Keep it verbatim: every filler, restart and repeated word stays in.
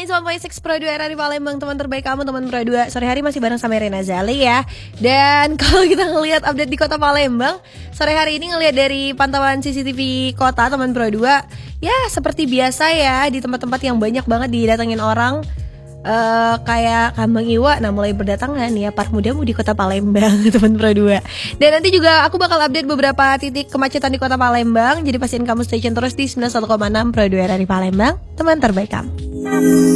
sembilan puluh enam enam Pro dua R R di Palembang, teman terbaik kamu, teman Pro dua. Sore hari masih bareng sama Rena Zali ya. Dan kalau kita ngelihat update di kota Palembang, sore hari ini ngelihat dari pantauan C C T V kota teman Pro dua, ya seperti biasa ya, di tempat-tempat yang banyak banget didatengin orang. Uh, kayak Kambang Iwa, nah mulai berdatangan ya para mudamu di kota Palembang, teman Pro dua. Dan nanti juga aku bakal update beberapa titik kemacetan di kota Palembang. Jadi pastiin kamu stay tune terus di sembilan puluh satu koma enam Pro dua R R di Palembang, teman terbaik kamu.